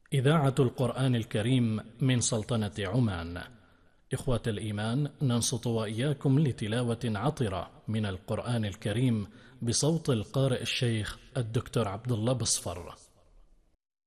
إذاعة القرآن الكريم من سلطنة عمان. إخوة الإيمان، ننصت وإياكم لتلاوة عطرة من القرآن الكريم بصوت القارئ الشيخ الدكتور عبد الله بصفر.